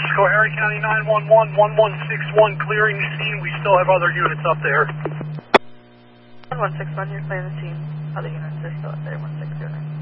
Schoharie County 911, 1161, clearing the scene. We still have other units up there. 1161, you're clearing the scene. Other units are still up there, 160.